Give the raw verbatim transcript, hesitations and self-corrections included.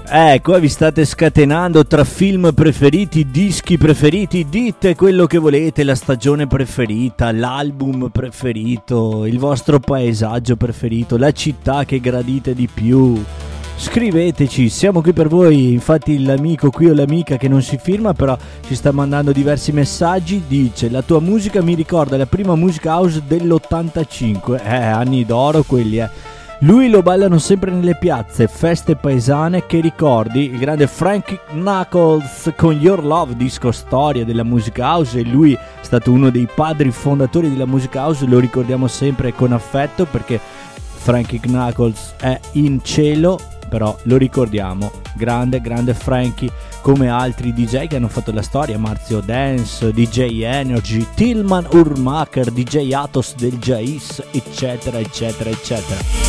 Eh, qua vi state scatenando tra film preferiti, dischi preferiti, dite quello che volete, la stagione preferita, l'album preferito, il vostro paesaggio preferito, la città che gradite di più. Scriveteci, siamo qui per voi. Infatti l'amico qui o l'amica che non si firma però ci sta mandando diversi messaggi, dice: la tua musica mi ricorda la prima musica house dell'ottantacinque. Eh, anni d'oro quelli, eh. Lui lo ballano sempre nelle piazze, feste paesane. Che ricordi? Il grande Frankie Knuckles con Your Love, disco storia della musica house, e lui è stato uno dei padri fondatori della musica house, lo ricordiamo sempre con affetto perché Frankie Knuckles è in cielo, però lo ricordiamo, grande grande Frankie, come altri D J che hanno fatto la storia, Marzio Dance, D J Energy, Tillman Urmacher, D J Atos del Jais, eccetera eccetera eccetera.